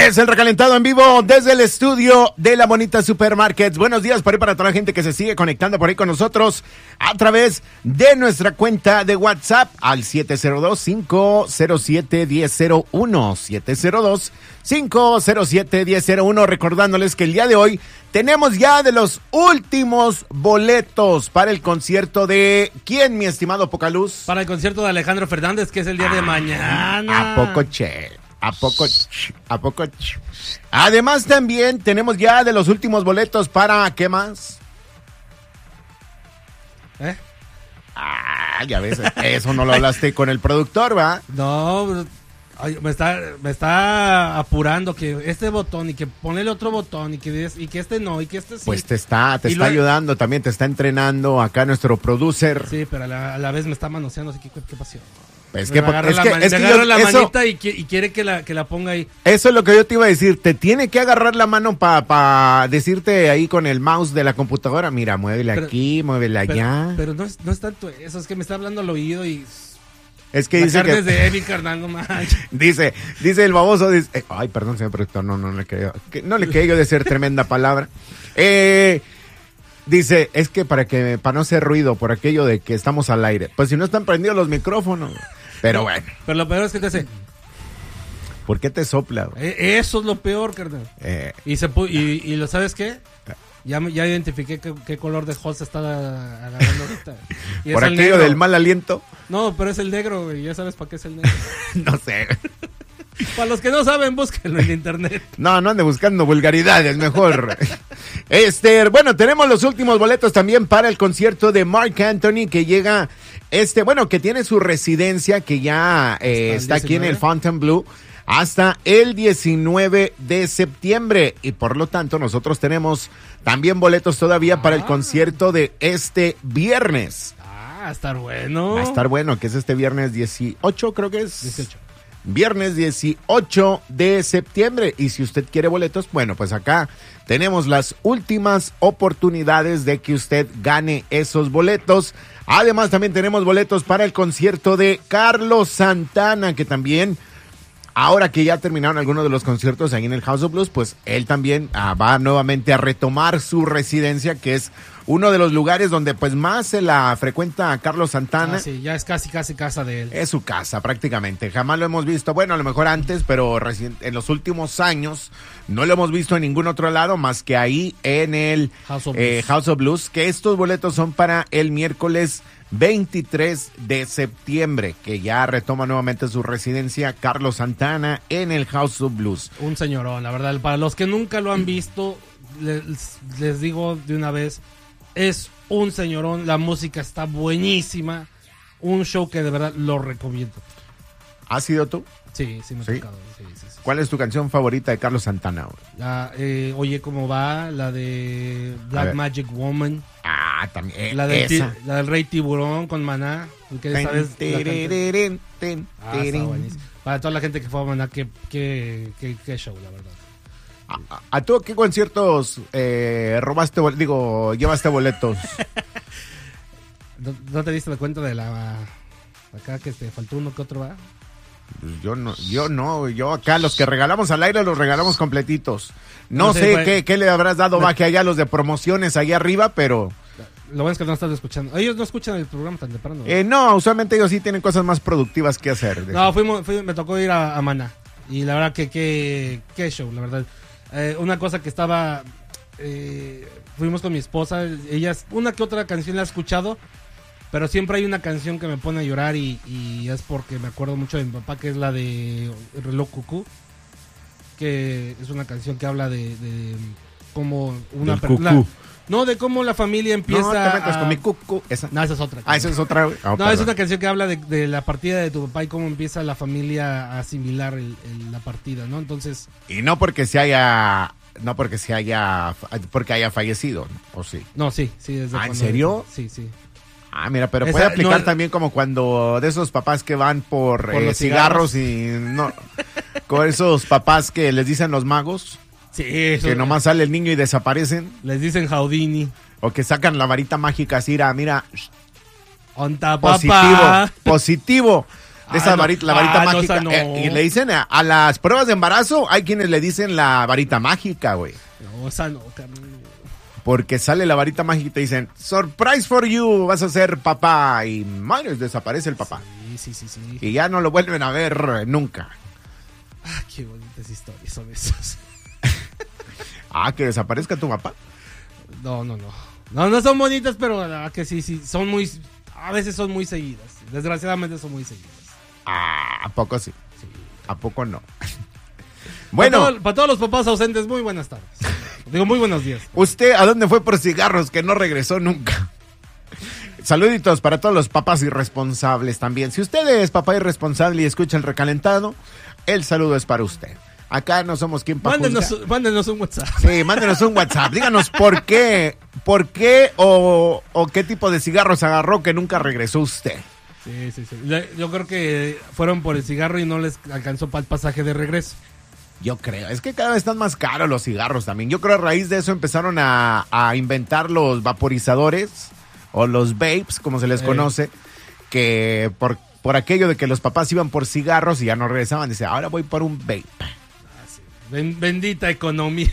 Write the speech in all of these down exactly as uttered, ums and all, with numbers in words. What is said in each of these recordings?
Es el recalentado en vivo desde el estudio de La Bonita Supermarkets. Buenos días para, para toda la gente que se sigue conectando por ahí con nosotros a través de nuestra cuenta de WhatsApp al siete cero dos, cinco cero siete, uno cero cero uno. siete cero dos, cinco cero siete, uno cero cero uno. Recordándoles que el día de hoy tenemos ya de los últimos boletos para el concierto de ¿quién, mi estimado Pocaluz? Para el concierto de Alejandro Fernández, que es el día ah, de mañana. ¿A poco, che? ¿A poco? ¿A poco? Además, también tenemos ya de los últimos boletos para ¿qué más? ¿Eh? Ah, ya ves, eso no lo hablaste con el productor, ¿va? No, ay, me está me está apurando que este botón y que ponle el otro botón y que, y que este no y que este sí. Pues te está, te y está lo... ayudando, también te está entrenando acá nuestro producer. Sí, pero a la, a la vez me está manoseando, así que ¿qué pasó? Es que, agarra es la, que, man, es que agarra yo, la eso, manita y, y quiere que la, que la ponga ahí. Eso es lo que yo te iba a decir. Te tiene que agarrar la mano para pa decirte ahí con el mouse de la computadora. Mira, muévela pero, aquí, muévela allá. Pero no es, no es tanto eso, es que me está hablando al oído y... Es que la dice carne que... es de Evi, carnal, no manches. Dice, dice el baboso, dice... Eh, ay, perdón, señor productor, no, no, no le quería... No le quería yo decir tremenda palabra. Eh... Dice, es que para que para no hacer ruido por aquello de que estamos al aire. Pues si no están prendidos los micrófonos. Pero no, bueno. Pero lo peor es que te hace... ¿Por qué te sopla? Eh, eso es lo peor, carnal. Eh. Y, se y, y lo sabes qué? Ya, ya identifiqué qué, qué color de host está agarrando ahorita. Y ¿Por es aquello del mal aliento? No, pero es el negro, güey. Ya sabes para qué es el negro. No sé. Para los que no saben, búsquenlo en internet. No, no ande buscando vulgaridades, mejor. Este, bueno, tenemos los últimos boletos también para el concierto de Marc Anthony que llega, este, bueno, que tiene su residencia, que ya eh, está aquí en el Fontainebleau hasta el diecinueve de septiembre. Y por lo tanto, nosotros tenemos también boletos todavía ah. para el concierto de este viernes. Ah, va a estar bueno. Va a estar bueno, que es este viernes dieciocho, creo que es. dieciocho. Viernes dieciocho de septiembre. Y si usted quiere boletos, bueno, pues acá tenemos las últimas oportunidades de que usted gane esos boletos. Además, también tenemos boletos para el concierto de Carlos Santana, que también, ahora que ya terminaron algunos de los conciertos ahí en el House of Blues, pues él también ah, va nuevamente a retomar su residencia, que es uno de los lugares donde pues más se la frecuenta a Carlos Santana. Ah, sí, ya es casi, casi casa de él. Es su casa prácticamente, jamás lo hemos visto, bueno, a lo mejor antes, pero recién, en los últimos años no lo hemos visto en ningún otro lado más que ahí en el House of, eh, House of Blues, que estos boletos son para el miércoles veintitrés de septiembre, que ya retoma nuevamente su residencia Carlos Santana en el House of Blues. Un señorón, la verdad, para los que nunca lo han visto, les, les digo de una vez, es un señorón, la música está buenísima, un show que de verdad lo recomiendo. ¿Has sido tú? Sí, sí me ha ¿Sí? tocado. Sí, sí, sí. ¿Cuál es tu canción favorita de Carlos Santana? La, eh, Oye cómo va, la de Black Magic Woman. Ah, también. La, del esa. ti, la del Rey Tiburón con Maná. Que ten, sabes, tererén, ten, ah, está buenísimo. Para toda la gente que fue a Maná, qué, qué, qué, qué show, la verdad. ¿A, a, a tú qué conciertos eh, robaste, digo, llevaste boletos? ¿No, ¿No te diste cuenta de la... acá que te faltó uno que otro va? Yo no, yo no, yo acá los que regalamos al aire los regalamos completitos. No, no sé, sé bueno, qué, qué le habrás dado no, baje allá a los de promociones allá arriba, pero... Lo bueno es que no estás escuchando. Ellos no escuchan el programa tan temprano. Eh, no, usualmente ellos sí tienen cosas más productivas que hacer. No, fuimos, fuimos, me tocó ir a, a Maná. Y la verdad que qué que show, la verdad. Eh, una cosa que estaba... Eh, fuimos con mi esposa. Ella, una que otra canción la ha escuchado. Pero siempre hay una canción que me pone a llorar y, y es porque me acuerdo mucho de mi papá, que es la de Reloj Cucú. Que es una canción que habla de, de cómo una persona... No, de cómo la familia empieza no, te metas a... con mi cucu. Esa. No, esa es otra. Ah, esa es otra. Oh, no, perdón. Es una canción que habla de, de la partida de tu papá y cómo empieza la familia a asimilar el, el, la partida, ¿no? Entonces... Y no porque se haya... No porque se haya... Porque haya fallecido, ¿o sí? No, sí, sí. Desde ¿Ah, en serio? Sí, sí. Ah, mira, pero Esa, puede aplicar no, también como cuando de esos papás que van por, por eh, los cigarros, cigarros y no... Con esos papás que les dicen los magos. Sí, eso. Que nomás sale el niño y desaparecen. Les dicen Houdini. O que sacan la varita mágica así, mira, Onta, positivo, papá. positivo. De esa Ah, no. varita, la varita Ah, no, mágica. esa no. Eh, y le dicen a, a las pruebas de embarazo, hay quienes le dicen la varita mágica, güey. No, esa no, carnal. Porque sale la varita mágica y te dicen, surprise for you, vas a ser papá. Y madre, desaparece el papá. Sí, sí, sí, sí. Y ya no lo vuelven a ver nunca. Ah, qué bonitas historias son esas. Ah, que desaparezca tu papá. No, no, no. No, no son bonitas, pero la verdad que sí, sí, son muy, a veces son muy seguidas. Desgraciadamente son muy seguidas. Ah, ¿a poco sí? Sí. ¿A poco no? Bueno. Bueno, Para, todo- para todos los papás ausentes, muy buenas tardes. Digo, muy buenos días. ¿usted a dónde fue por cigarros que no regresó nunca? Saluditos para todos los papás irresponsables también. Si usted es papá irresponsable y escucha el recalentado, el saludo es para usted. Acá no somos quien para Mándenos, juzgar. mándenos un WhatsApp. Sí, mándenos un WhatsApp. Díganos por qué, por qué o, o qué tipo de cigarros agarró que nunca regresó usted. Sí, sí, sí. Le- Yo creo que fueron por el cigarro y no les alcanzó para el pasaje de regreso. Yo creo, es que cada vez están más caros los cigarros también. Yo creo a raíz de eso empezaron a, a inventar los vaporizadores o los vapes, como se les Eh. conoce, que por, por aquello de que los papás iban por cigarros y ya no regresaban, dice, ahora voy por un vape. Ben- bendita economía.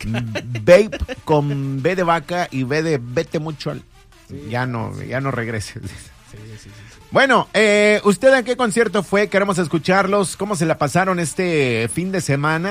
Vape con B de vaca y B de vete mucho al... Ya no, ya no regreses. Sí, sí, sí, sí. Bueno, eh, ¿usted a qué concierto fue? Queremos escucharlos. ¿Cómo se la pasaron este fin de semana?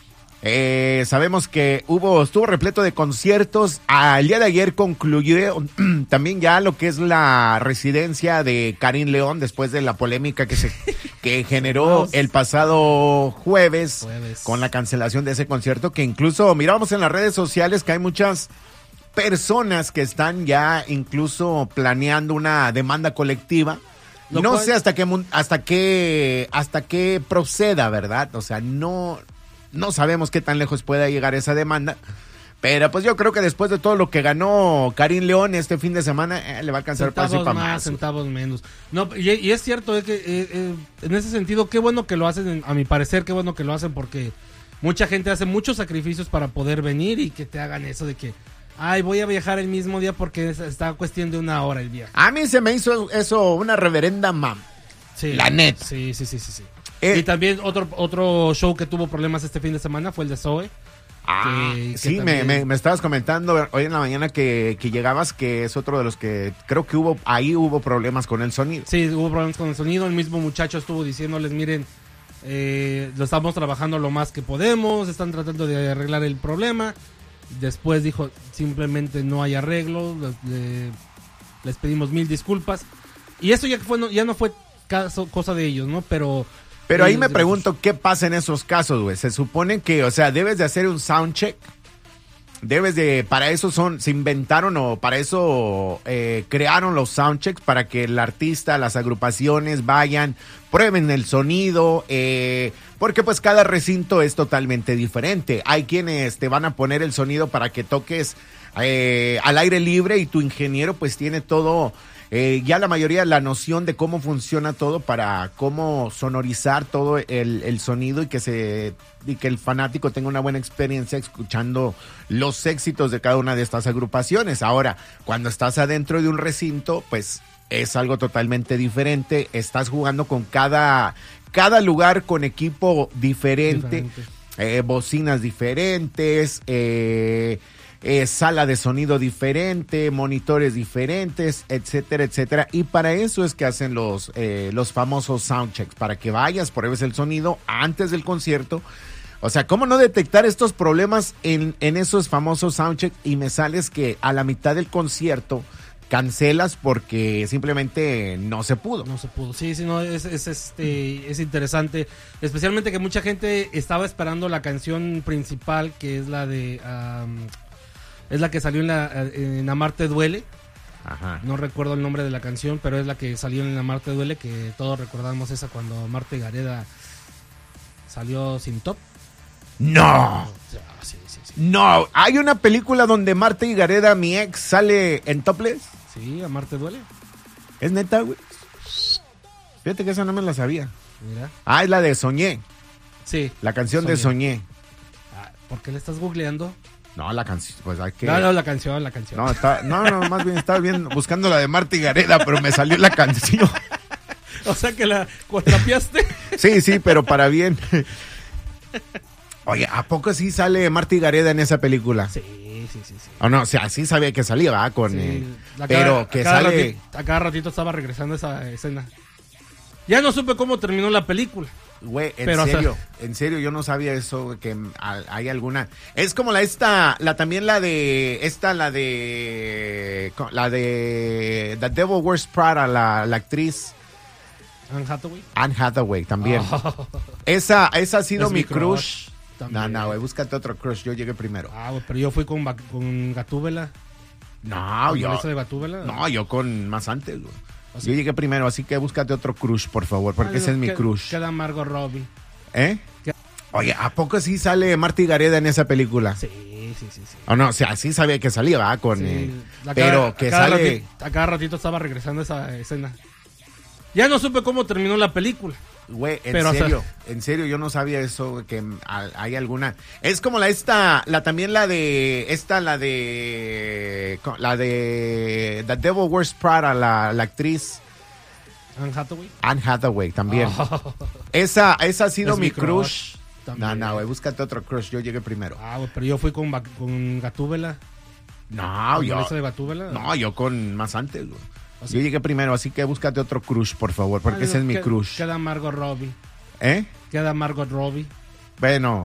Eh, sabemos que hubo, estuvo repleto de conciertos. Al día de ayer concluyó también ya lo que es la residencia de Karim León después de la polémica que se que generó el pasado jueves, Jueves. con la cancelación de ese concierto, que incluso mirábamos en las redes sociales que hay muchas personas que están ya incluso planeando una demanda colectiva. Lo No cual- sé hasta qué mun- hasta qué hasta qué proceda, ¿verdad? O sea, no no sabemos qué tan lejos pueda llegar esa demanda. Pero pues yo creo que después de todo lo que ganó Karim León este fin de semana, eh, le va a alcanzar para Centavos para más, más. centavos menos. No, y, y es cierto, es que eh, eh, en ese sentido, qué bueno que lo hacen, a mi parecer, qué bueno que lo hacen porque mucha gente hace muchos sacrificios para poder venir y que te hagan eso de que, ay, voy a viajar el mismo día porque es- está cuestión de una hora el viaje. A mí se me hizo eso una reverenda mam. Sí, La neta. Sí, sí, sí, sí. sí. Eh, y también otro otro show que tuvo problemas este fin de semana fue el de Zoe. Ah, que- que sí, me, también- me, me estabas comentando hoy en la mañana que, que llegabas, que es otro de los que creo que hubo, ahí hubo problemas con el sonido. Sí, hubo problemas con el sonido. El mismo muchacho estuvo diciéndoles, miren, eh, lo estamos trabajando lo más que podemos, están tratando de arreglar el problema. Después dijo, simplemente no hay arreglo, le- le- les pedimos mil disculpas. Y eso ya, fue, no- ya no fue caso, cosa de ellos, ¿no? Pero... Pero ahí ellos- me pregunto qué pasa en esos casos, güey. Se supone que, o sea, debes de hacer un soundcheck. Debes de, para eso son, se inventaron o para eso eh, crearon los soundchecks, para que el artista, las agrupaciones vayan, prueben el sonido, eh, porque pues cada recinto es totalmente diferente. Hay quienes te van a poner el sonido para que toques eh, al aire libre y tu ingeniero pues tiene todo, eh, ya la mayoría la noción de cómo funciona todo para cómo sonorizar todo el, el sonido y que se y que el fanático tenga una buena experiencia escuchando los éxitos de cada una de estas agrupaciones. Ahora, cuando estás adentro de un recinto, pues es algo totalmente diferente. Estás jugando con cada, cada lugar con equipo diferente, Diferente. eh, bocinas diferentes, eh, eh, sala de sonido diferente, monitores diferentes, etcétera, etcétera. Y para eso es que hacen los, eh, los famosos soundchecks, para que vayas, pruebes el sonido antes del concierto. O sea, ¿cómo no detectar estos problemas en, en esos famosos soundchecks? Y me sales que a la mitad del concierto cancelas porque simplemente no se pudo. No se pudo. Sí, sí, no, es, es, este, es interesante. Especialmente que mucha gente estaba esperando la canción principal, que es la de... um, es la que salió en la en Amarte Duele. Ajá. No recuerdo el nombre de la canción, pero es la que salió en Amarte Duele, que todos recordamos esa cuando Marte Gareda salió sin top. ¡No! Ah, sí, sí, sí. No, hay una película donde Marta y Gareda, mi ex, sale en topless. Sí, Amarte Duele. ¿Es neta, güey? Fíjate que esa no me la sabía. Mira. Ah, es la de Soñé. Sí. La canción de Soñé. Ah, ¿por qué le estás googleando? No, la canción, pues hay que... No, no, la canción, la canción. No, está- no, no, más bien estaba bien buscando la de Marta y Gareda, pero me salió la canción. O sea que la cuatrapiaste. Sí, sí, pero para bien. Oye, ¿a poco sí sale Marty Gareda en esa película? Sí, sí, sí, sí. O no, o sea, sí sabía que salía, ¿verdad? Con, Sí, eh, a cada- pero que a cada sale... ratito- a cada ratito estaba regresando esa escena. Ya no supe cómo terminó la película. Güey, en Pero, o sea- serio, en serio, yo no sabía eso, que mm, a- hay alguna... Es como la esta, la también la de, esta, la de, co- la de The Devil Wears Prada, la, la actriz Anne Hathaway. Anne Hathaway también. Oh, Esa, esa ha sido Es mi mi crush. crush No, también. no, güey, búscate otro crush, yo llegué primero. ah, güey, pero yo fui con, Ba- con Gatúbela. No, ¿Con yo, Vanessa de Gatúbela? no, yo con más antes, güey. O sea- Yo llegué primero, así que búscate otro crush, por favor, porque Ah, ese es mi queda- crush. Queda Margot Robbie. ¿Eh? ¿Qué? Oye, ¿a poco sí sale Marty Gareda en esa película? Sí, sí, sí, sí. O no, o sea, sí sabía que salía, ¿verdad? Con, Sí, eh, a cada- pero que a cada sale... ratito- a cada ratito estaba regresando esa escena. Ya no supe cómo terminó la película. Güey, en Pero, o sea- serio, en serio, yo no sabía eso, que mm, a- hay alguna... Es como la esta, la también la de, esta, la de, co- la de The Devil Wears Prada, la, la actriz Anne Hathaway. Anne Hathaway también. Oh, Esa, esa ha sido es mi mi crush. crush también. No, no, güey, búscate otro crush, yo llegué primero. ah, güey, pero yo fui con, Ba- con Gatúbela. No, ¿Con yo... Vanessa de Gatúbela? No, yo con más antes, güey. O sea- Yo llegué primero, así que búscate otro crush, por favor, porque Ah, ese es mi que- crush. Queda Margot Robbie. ¿Eh? Queda Margot Robbie. Bueno,